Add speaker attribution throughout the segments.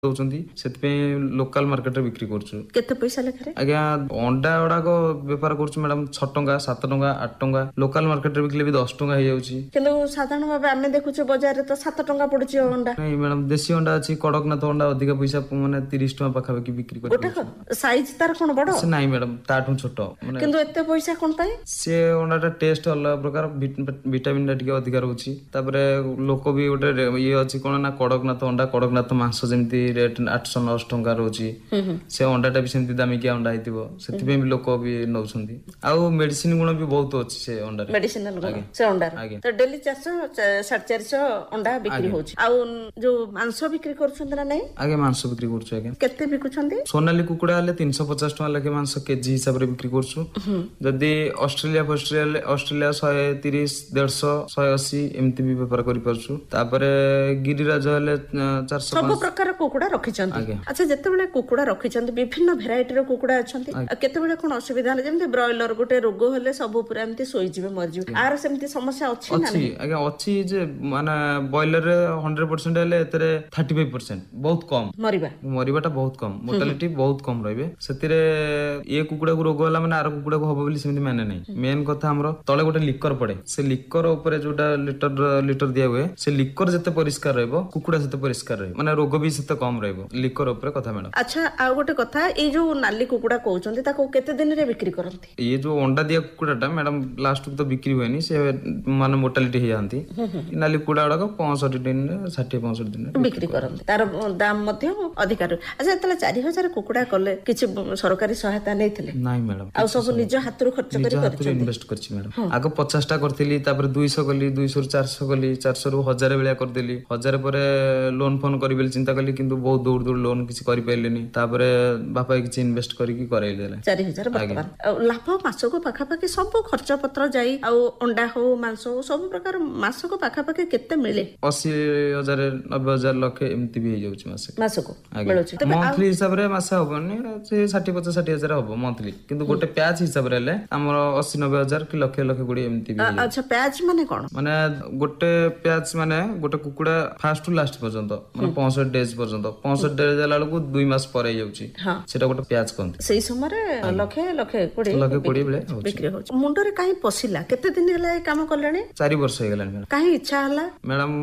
Speaker 1: ଦଉଛନ୍ତି ସେଥିପାଇଁ ଲୋକାଲ ମାର୍କେଟରେ ବିକ୍ରି କରୁଛୁ।
Speaker 2: କେତେ ପଇସା ଲେଖାରେ?
Speaker 1: ଆଜ୍ଞା ଅଣ୍ଡା ଗୁଡାକ ବେପାର କରୁଛୁ ମ୍ୟାଡାମ 6 ଟଙ୍କା 7 ଟଙ୍କା 8 ଟଙ୍କା, ଲୋକାଲ ମାର୍କେଟରେ ବିକିଲେ ବି 10 ଟଙ୍କା ହେଇଯାଉଛି।
Speaker 2: କିନ୍ତୁ ସାଧାରଣ ଭାବେ ଆମେ ଦେଖୁଛୁ ବଜାରରେ ତ 7 ଟଙ୍କା ପଡୁଛି ଅଣ୍ଡା।
Speaker 1: ନାଇଁ ମ୍ୟାଡାମ ଦେଶୀ ଅଣ୍ଡା ଅଛି, କଡକନାଥ ଅଣ୍ଡା ଅଧିକ ପଇସା, ମାନେ 30 ଟଙ୍କା ପାଖାପାଖି ବିକ୍ରି କରୁଛୁ।
Speaker 2: ସାଇଜ ତାର କଣ ବଡ?
Speaker 1: ନାଇଁ ମ୍ୟାଡାମ ତାଠୁ ଛୋଟ।
Speaker 2: କିନ୍ତୁ ଏତେ ପଇସା କଣ ପାଇଁ?
Speaker 1: ସେ ଅଣ୍ଡାଟା ଟେଷ୍ଟ ଅଲଗା ପ୍ରକାର, ଭିଟାମିନ ଟା ଟିକେ ଅଧିକା ରହୁଛି। ତାପରେ ଲୋକ ବି ଗୋଟେ ଇଏ ଅଛି କଣ ନା କଡକନାଥ ଅଣ୍ଡା, କଡକନାଥ ମାଂସ ଯେମିତି ରେଟ୍ 800-900 ଟଙ୍କା ରହୁଛି, ସେ ଅଣ୍ଡାଟା ବି ସେମିତି ଦାମିକିଆ ଅଣ୍ଡା ହେଇଥିବ, ସେଥିପାଇଁ ବି ଲୋକ ବି ନଉଛନ୍ତି। ଆଉ ମେଡିସିନ ଗୁଣ ବି ବହୁତ ଅଛି ସେ ଅଣ୍ଡାରେ,
Speaker 2: ମେଡିସିନାଲ ଗୁଣ ସେ ଅଣ୍ଡାରେ। ତ ଡେଲି 400-450 ଅଣ୍ଡା ବିକ୍ରି ହଉଛି। ଆଉ ଯୋଉ ମାଂସ ବିକ୍ରି କରୁଛନ୍ତି ନା ନାଇଁ? ଆଜ୍ଞା
Speaker 1: ମାଂସ ବିକ୍ରି କରୁଛୁ। ଆଜ୍ଞା
Speaker 2: କେତେ ବିକୁଛନ୍ତି?
Speaker 1: ସୋନାଲି କୁକୁଡା ହେଲେ 350 ଟଙ୍କା ଲେଖେ ମାଂସ କେଜି ହିସାବରେ ବିକ୍ରି କରୁଛୁ। ଯଦି ଅଷ୍ଟ୍ରେଲିଆ 130, 150, 180 ଏମିତି ବି ବେପାର କରିପାରୁଛୁ। ତାପରେ ଗିରିରାଜ ହେଲେ 400।
Speaker 2: ସବୁ ପ୍ରକାର କୁକୁଡା ରଖିଛନ୍ତି? ଆଚ୍ଛା, ଯେତେବେଳେ କୁକୁଡା ରଖିଛନ୍ତି ବିଭିନ୍ନ ଭେରାଇଟିର କୁକୁଡା ଅଛନ୍ତି, କେତେବେଳେ କଣ ଅସୁବିଧା ହେଲେ, ଯେମିତି ବ୍ରଏଲର ଗୋଟେ ରୋଗ ହେଲେ ସବୁ ପୁରା ଏମିତି ଶୋଇଯିବେ ମରିଯିବେ, ଆର ସେମିତି ସମସ୍ୟା ଅଛି ନା?
Speaker 1: ଆଜ୍ଞା ଅଛି ଯେ, ମାନେ ବ୍ରଏଲରରେ 100% ହେଲେ ଏଥିରେ 35% ବହୁତ କମ ମରିବାଟା ବହୁତ କମ, ମୋର୍ଟାଲିଟି ବହୁତ କମ ରହିବେ। ସେଥିରେ ଏ କୁକୁଡାକୁ ରୋଗ ହେଲା ମାନେ ଆର କୁକୁଡାକୁ ହବ ବୋଲି ସେମିତି ମାନେ ନାହିଁ। ମେନ୍ କଥା ଆମର ତଳେ ଗୋଟେ ଲିକର ପଡେ, ସେ ଲିକର ଉପରେ ଯୋଉଟା ଲିଟର ଦିଆ ହୁଏ, ସେ ଲିକର ଯେତେ ପରିଷ୍କାର ରହିବ କୁକୁଡା ସେତେ ପରିଷ୍କାର ରହିବ, ମାନେ ରୋଗ ବି ସେତେ କମ ରହିବ, ଲିକର ଉପରେ କଥା ମ୍ୟାଡାମ।
Speaker 2: ଆଚ୍ଛା, ଆଉ ଗୋଟେ କଥା, ଏଇ ଯୋଉ ନାଲି କୁକୁଡା କହୁଛନ୍ତି ତାକୁ କେତେ ଦିନରେ ବିକ୍ରି କରନ୍ତି?
Speaker 1: ଇଏ ଯୋଉ ଅଣ୍ଡା ଦିଆ କୁକୁଡାଟା ମ୍ୟାଡାମ ଲାଷ୍ଟକୁ ତ ବିକ୍ରି ହୁଏନି, ସେ ମାନେ ମୋର୍ଟାଲିଟି ହେଇଯାନ୍ତି। ନାଲି କୁକୁଡା ଗୁଡାକ 65 ଦିନରେ 60-65 ଦିନରେ
Speaker 2: ବିକ୍ରି କରନ୍ତି, ତାର ଦାମ ମଧ୍ୟ ଅଧିକା ରହେ। ଆଚ୍ଛା, ଯେତେବେଳେ 4000 କୁକୁଡା କଲେ କିଛି ସରକାରୀ ସହାୟତା ନେଇଥିଲେ?
Speaker 1: ନାଇଁ ମ୍ୟାଡାମ,
Speaker 2: ଆଉ ସବୁ ନିଜ ହାତରୁ ଖର୍ଚ୍ଚ କରି
Speaker 1: ଇନଭେଷ୍ଟ କରିଛି ମ୍ୟାଡାମ। ଆଗ 50ଟା କରିଥିଲି, ତାପରେ 200 କଲି, 200ରୁ 400 କଲି, 400ରୁ 1000 ଭଳିଆ କରିଦେଲି। 1000 ପରେ ଲୋନ ଫୋନ କରିବି ବୋଲି ଚିନ୍ତା କଲି, କିନ୍ତୁ ବହୁତ ଦୌଡ଼ ଲୋନ କିଛି କରିପାରିଲିନି। ତାପରେ ବାପା କିଛି ଇନଭେଷ୍ଟ କରିକି କରାଇ ଦେଲେ
Speaker 2: 4000 ବର୍ତ୍ତମାନ। ଆଉ ଲାଭ ମାସକୁ ପାଖାପାଖି ସବୁ ଖର୍ଚ୍ଚ ପତ୍ର ଯାଇ, ଆଉ ଅଣ୍ଡା ହଉ ମାଂସ ହଉ ସବୁ ପ୍ରକାର ମାସକୁ ପାଖାପାଖି କେତେ ମିଳେ?
Speaker 1: 80,000 90,000 ଲକ୍ଷେ ଏମିତି ବି ହେଇଯାଉଛି ମାସକୁ
Speaker 2: ମିଳୁଛି।
Speaker 1: ମନ୍ଥଲି ହିସାବରେ ମାସେ ହବନି, ସେ 60,000-50,000 ହବ ମନ୍ଥଲି, କିନ୍ତୁ ଗୋଟେ ପ୍ୟାଚ୍ ହିସାବରେ ହେଲେ ଆମର 80-90,000 କି ଲକ୍ଷେ 20 ଏମିତି ବି।
Speaker 2: ଆଚ୍ଛା, ପ୍ୟାଚ୍ ମାନେ କଣ?
Speaker 1: ମାନେ ଗୋଟେ ପ୍ୟାଚ୍ ମାନେ ଗୋଟେ କୁକୁଡା ଫାଷ୍ଟ ଟୁ ଲାଷ୍ଟ ପର୍ଯ୍ୟନ୍ତ, ମାନେ 65 ଡେଜ ପର୍ଯ୍ୟନ୍ତ, 65 ଡେଜ ହେଲା ବେଳକୁ 2 ମାସ ପରେ ହେଇଯାଉଛି, ସେଟା ଗୋଟେ ପ୍ୟାଚ୍ କହନ୍ତି।
Speaker 2: ସେଇ ସମୟରେ ଲକ୍ଷେ 20 ଭଳିଆ ବିକ୍ରି ହଉଛି। ମୁଣ୍ଡରେ କାହିଁ ପଶିଲା? କେତେ ଦିନ ହେଲା ଏ କାମ କଲେଣି?
Speaker 1: 4 ବର୍ଷ ହେଇଗଲାଣି ମ୍ୟାଡାମ।
Speaker 2: କାହିଁ ଇଚ୍ଛା ହେଲା?
Speaker 1: ମ୍ୟାଡାମ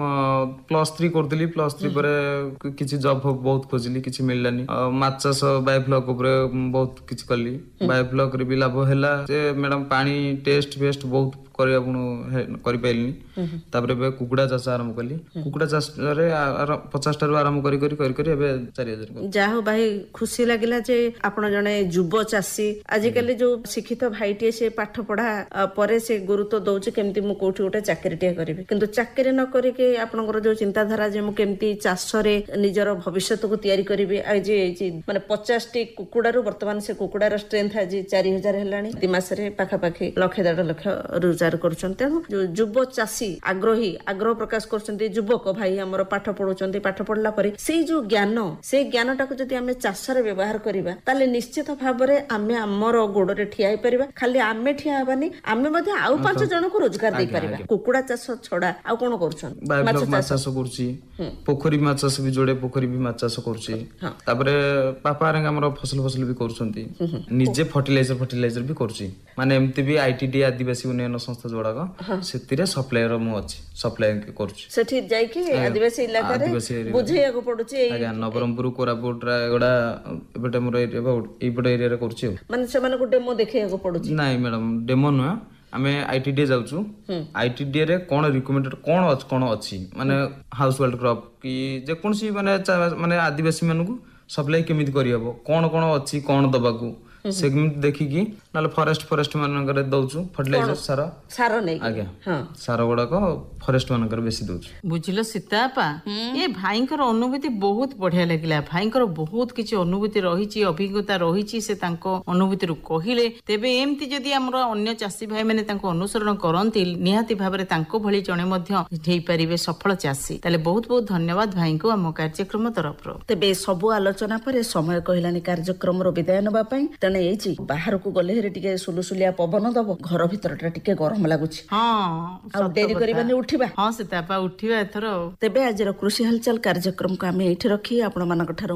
Speaker 1: +3 କରୁଥିଲି, +3 ପରେ କିଛି ଜବ୍ ବହୁତ ଖୋଜିଲି, କିଛି ମିଳିଲାନି। ମାଛ ଚାଷ ବାୟୋଫ୍ଲକ୍ ଉପରେ ବହୁତ କିଛି କଲି, ବାୟୋଫ୍ଲକ୍ ରେ ବି ଲାଭ ହେଲା ଯେ ମ୍ୟାଡାମ, ପାଣି ଟେଷ୍ଟ ବହୁତ କରିବା କରିପାରିଲିନି। ତାପରେ ଏବେ କୁକୁଡା ଚାଷ ଆରମ୍ଭ କଲି। କୁକୁଡା ଚାଷରେ 50ଟାରୁ ଆରମ୍ଭ କରି ଏବେ 4000।
Speaker 2: ଯାହା ହଉ ଭାଇ, ଖୁସି ଲାଗିଲା ଯେ ଆପଣ ଜଣେ ଯୁବ ଚାଷୀ। ଆଜିକାଲି ଯୋଉ ଶିକ୍ଷିତ ଭାଇଟିଏ, ସେ ପାଠ ପଢା ପରେ ସେ ଗୁରୁତ୍ୱ ଦଉଛି କେମିତି ମୁଁ କୋଉଠି ଗୋଟେ ଚାକିରିଟିଏ କରିବି, କିନ୍ତୁ ଚାକିରି ନ କରିକି ଆପଣଙ୍କର ଯୋଉ ଚିନ୍ତାଧାରା ଯେ ମୁଁ କେମିତି ଚାଷରେ ନିଜର ଭବିଷ୍ୟତକୁ ତିଆରି କରିବି, ଆଜି ମାନେ 50ଟି କୁକୁଡାରୁ ବର୍ତ୍ତମାନ ସେ କୁକୁଡାର ଷ୍ଟ୍ରେନ୍ଥ ଆଜି 4000 ହେଲାଣି। 2 ମାସରେ ପାଖାପାଖି 1.5 ଲକ୍ଷ ରୋଜଗାର କରୁଛନ୍ତି। ତେଣୁ ଯୋଉ ଯୁବ ଚାଷୀ ଆଗ୍ରହ ପ୍ରକାଶ କରୁଛନ୍ତି, ଯୁବକ ଭାଇ ଆମର ପାଠ ପଢୁଛନ୍ତି, ପାଠ ପଢିଲା ପରେ ସେଇ ଯୋଉ ସେଇ ଜ୍ଞାନଟାକୁ ଯଦି ଆମେ ଚାଷରେ ବ୍ୟବହାର କରିବା, ତାହେଲେ ନିଶ୍ଚିତ ଭାବରେ ଆମେ ଆମର ଗୋଡରେ ଠିଆ ହେଇପାରିବା। ଖାଲି ଆମେ ଠିଆ ହେବାନି, ଆମେ ମଧ୍ୟ ଆଉ 5 ଜଣଙ୍କୁ ରୋଜଗାର ଦେଇପାରିବା। କୁକୁଡା ଚାଷ ଛଡା ଆଉ କଣ କରୁଛନ୍ତି?
Speaker 1: ମାଛ ଚାଷ କରୁଛି, ପୋଖରୀ ମାଛ ଚାଷ ବି ଯୋଡେ ପୋଖରୀ ବି ମାଛ ଚାଷ କରୁଛି। ତାପରେ ବାପା ଆମର ଫସଲ ବି କରୁଛନ୍ତି, ନିଜେ ଫର୍ଟିଲାଇଜର ବି କରୁଛି। ମାନେ ଏମିତି ବି ITD ଆଦିବାସୀ ଉନ୍ନୟନ ସଂସ୍ଥା ଯୋଉଡାକ, ସେଥିରେ ସପ୍ଲାୟର ମୁଁ ଅଛି, ସପ୍ଲାୟ କରୁଛି।
Speaker 2: ସେଠି ଯାଇକି ଆଦିବାସୀ ଇଲାକାରେ ବୁଝେଇବାକୁ ପଡୁଛି।
Speaker 1: ଆଜ୍ଞା, ନବରଙ୍ଗପୁର, କୋରାପୁଟ, ରାୟଗଡା, ଏପଟେ ମୋର ଏଇପଟେ ଏରିଆରେ କରୁଛି। ଆଉ
Speaker 2: ମାନେ ସେମାନଙ୍କୁ ଡେମୋ ଦେଖେଇବାକୁ ପଡୁଛି? ନାଇଁ
Speaker 1: ମ୍ୟାଡାମ, ଡେମୋ ନୁହଁ, ଆମେ ITD ଯାଉଛୁ। ITD ରେ କଣ ରିକମେଣ୍ଡେଡ କଣ ଅଛି, ମାନେ ହାଉସ ହୋଲ୍ଡ କ୍ରପ କି ଯେକୌଣସି ମାନେ ଆଦିବାସୀ ମାନଙ୍କୁ ସପ୍ଲାଇ କେମିତି କରିହବ, କଣ ଅଛି, କଣ ଦବାକୁ, ସେମିତି ଦେଖିକି, ନହେଲେ ଫରେଷ୍ଟ ମାନଙ୍କରେ ଦଉଛୁ ଫର୍ଟିଲାଇଜର ସାର ନେଇକି। ଆଜ୍ଞା, ସାର ଗୁଡାକ ଫରେଷ୍ଟ ମାନଙ୍କରେ ବେଶୀ ଦଉଛୁ।
Speaker 3: ବୁଝିଲ ସୀତାପା, ଏ ଭାଇଙ୍କର ଅନୁଭୂତି ବହୁତ ବଢିଆ ଲାଗିଲା। ଭାଇଙ୍କର ବହୁତ କିଛି ଅନୁଭୂତି ରହିଛି, ଅଭିଜ୍ଞତା ରହିଛି, ସେ ତାଙ୍କ ଅନୁଭୂତିରୁ କହିଲେ। ତେବେ ଏମିତି ଯଦି ଆମର ଅନ୍ୟ ଚାଷୀ ଭାଇ ମାନେ ତାଙ୍କୁ ଅନୁସରଣ କରନ୍ତି, ନିହାତି ଭାବରେ ତାଙ୍କ ଭଳି ଜଣେ ମଧ୍ୟ ହେଇପାରିବେ ସଫଳ ଚାଷୀ। ତାହେଲେ ବହୁତ ଧନ୍ୟବାଦ ଭାଇଙ୍କୁ ଆମ କାର୍ଯ୍ୟକ୍ରମ ତରଫରୁ।
Speaker 2: ତେବେ ସବୁ ଆଲୋଚନା ପରେ ସମୟ କହିଲାନି କାର୍ଯ୍ୟକ୍ରମର ବିଦାୟ ନେବା ପାଇଁ। ତେଣୁ ଏଇଛି ବାହାରକୁ ଗଲେ ହେରି ଟିକେ ସୁଲୁସୁଲିଆ ପବନ ଦବ, ଘର ଭିତରଟା ଟିକେ ଗରମ ଲାଗୁଛି। ଆଉ ଡେରି କରିବାନି, ଉଠିବା।
Speaker 3: ସୀତାପା, ଉଠିବା ଏଥର।
Speaker 2: ତେବେ ଆଜିର କୃଷି ହାଲଚାଲ କାର୍ଯ୍ୟକ୍ରମକୁ ଆମେ ଏଇଠି ରଖି ଆପଣମାନଙ୍କ ଠାରୁ